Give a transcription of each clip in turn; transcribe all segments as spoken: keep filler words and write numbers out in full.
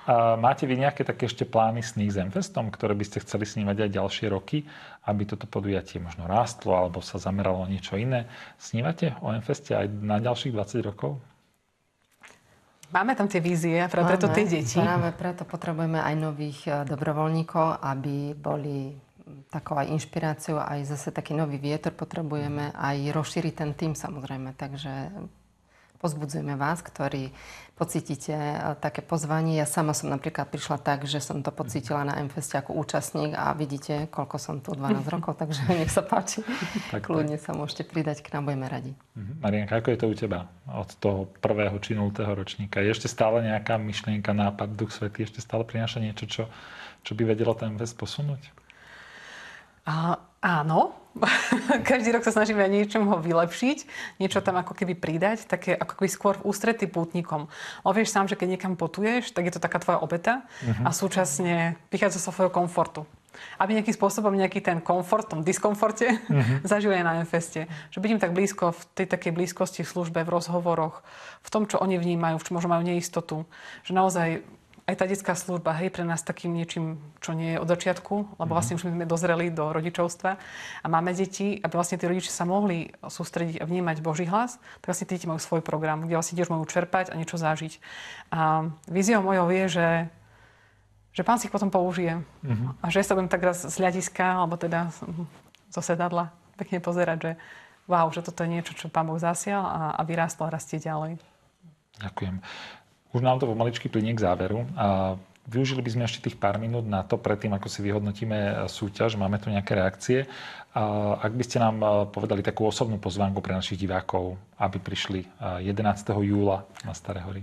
A máte vy nejaké také ešte plány sny s Zenfestom, ktoré by ste chceli snívať aj ďalšie roky, aby toto podujatie možno rástlo alebo sa zameralo niečo iné? Snívate o Zenfeste aj na ďalších dvadsať rokov? Máme tam tie vízie, práve preto tie deti. Práve preto potrebujeme aj nových dobrovoľníkov, aby boli takou aj inšpiráciou, aj zase taký nový vietor potrebujeme, aj rozšíriť ten tým samozrejme. Takže pozbudzujeme vás, ktorí pocítite také pozvanie. Ja sama som napríklad prišla tak, že som to pocítila na Zenfeste ako účastník a vidíte, koľko som tu, dvanásť rokov, takže nech sa páči. Tak, kľudne sa môžete pridať k nám, budeme radi. Marianka, ako je to u teba od toho prvého či nultého ročníka? Je ešte stále nejaká myšlienka, nápad, Duch Svätý ešte stále prináša niečo, čo, čo by vedelo ten Zenfest posunúť? A, áno. Každý rok sa snažíme niečom ho vylepšiť, niečo tam ako keby pridať, také ako keby skôr v ústretí pútnikom. Ale vieš sám, že keď niekam putuješ, tak je to taká tvoja obeta uh-huh. a súčasne vychádza sa svojho komfortu. Aby nejakým spôsobom nejaký ten komfort, v tom diskomforte uh-huh. zažili aj na Zenfeste. Že byť im tak blízko, v tej takej blízkosti v službe, v rozhovoroch, v tom, čo oni vnímajú, v čom možno majú neistotu. Že naozaj aj tá detská služba, hej, pre nás takým niečím, čo nie je od začiatku, lebo vlastne už sme dozreli do rodičovstva a máme deti, aby vlastne tí rodiči sa mohli sústrediť a vnímať Boží hlas, tak vlastne tí deti majú svoj program, kde vlastne tiež môžu čerpať a niečo zažiť. A víziou mojou je, že, že Pán si ich potom použije. Uh-huh. A že ja sa budem tak raz z hľadiska, alebo teda zo sedadla pekne pozerať, že wow, že toto je niečo, čo Pán Boh zasial a, a vyrástlo a rastie ďalej. Ďakujem. Už nám to pomaličky plynie k záveru. A využili by sme ešte tých pár minút na to, predtým, ako si vyhodnotíme súťaž. Máme tu nejaké reakcie. A ak by ste nám povedali takú osobnú pozvánku pre našich divákov, aby prišli jedenásteho júla na Staré hory.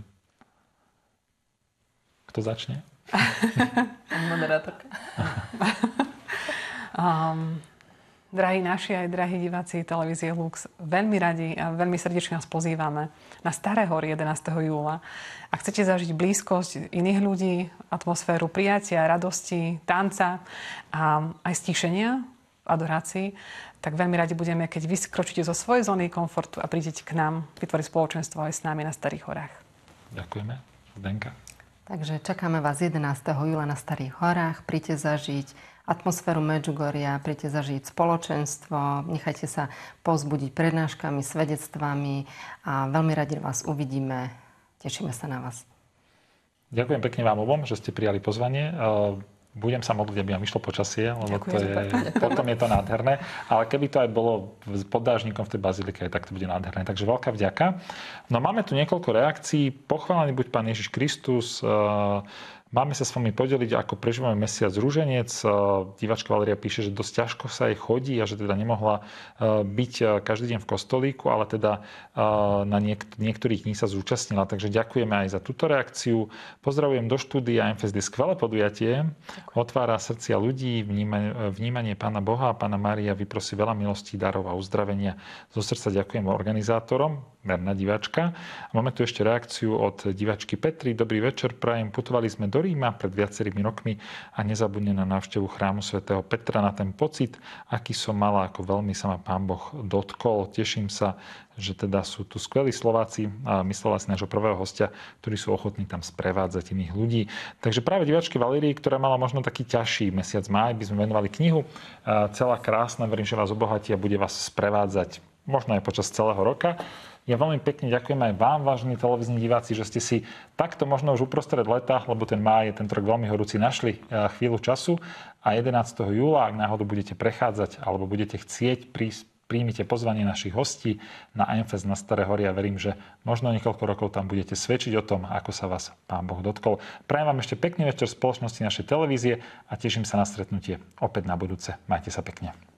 Kto začne? Moderátorka. um, drahí naši aj drahí diváci televízie Lux, veľmi radi a veľmi srdečne nás pozývame na Staré hory jedenásteho júla. Ak chcete zažiť blízkosť iných ľudí, atmosféru prijatia, radosti, tanca a aj stíšenia v adorácii, tak veľmi radi budeme, keď vy skročíte zo svojej zóny komfortu a prídete k nám vytvoriť spoločenstvo aj s nami na Starých horách. Ďakujeme. Zdenka. Takže čakáme vás jedenásteho júla na Starých horách. Príďte zažiť atmosféru Medžugoria, príďte zažiť spoločenstvo, nechajte sa povzbudiť prednáškami, svedectvami a veľmi radi vás uvidíme. Tešíme sa na vás. Ďakujem pekne vám obom, že ste prijali pozvanie. Budem sa modliť, aby vám išlo počasie, lebo to je, potom je to nádherné. Ale keby to aj bolo pod dážnikom v tej bazilike, tak to bude nádherné. Takže veľká vďaka. No máme tu niekoľko reakcií. Pochválený buď Pán Ježiš Kristus. Máme sa s vami podeliť, ako prežívame mesiac Rúženec. Diváčka Valéria píše, že dosť ťažko sa jej chodí a že teda nemohla byť každý deň v kostolíku, ale teda na niek- niektorých dní sa zúčastnila. Takže ďakujeme aj za túto reakciu. Pozdravujem do štúdia. Zenfest je skvelé podujatie. Otvára srdcia ľudí, vnímanie, vnímanie Pána Boha a Pána Mária vyprosí veľa milostí, darov a uzdravenia. Zo srdca ďakujem organizátorom. Merná diváčka. A máme tu ešte reakciu od diváčky Petry. Dobrý večer, prajem. Putovali sme do Ríma pred viacerými rokmi a nezabudne na návštevu chrámu svätého Petra, na ten pocit, aký som mala, ako veľmi sa ma Pán Boh dotkol. Teším sa, že teda sú tu skvelí Slováci a myslela si nášho prvého hostia, ktorí sú ochotní tam sprevádzať iných ľudí. Takže práve diváčky Valérii, ktorá mala možno taký ťažší mesiac máj, by sme venovali knihu. Celá krásna, verím, že vás obohatí a bude vás sprevádzať možno aj počas celého roka. Ja veľmi pekne ďakujem aj vám, vážení televízni diváci, že ste si takto možno už uprostred leta, lebo ten máj je tento rok veľmi horúci, našli chvíľu času a jedenásteho júla, ak náhodou budete prechádzať alebo budete chcieť prísť, príjmite pozvanie našich hostí na Zenfest na Staré hory a verím, že možno niekoľko rokov tam budete svedčiť o tom, ako sa vás Pán Boh dotkol. Prajem vám ešte pekný večer v spoločnosti našej televízie a teším sa na stretnutie opäť na budúce. Majte sa pekne.